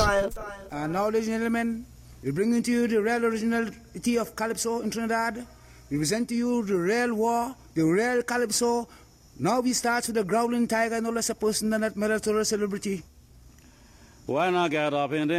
And now, ladies and gentlemen, we bring to you the real originality of Calypso in Trinidad. We present to you the real war, the real Calypso. Now we start with the growling tiger, no less a person than that military celebrity. Why not get up in there?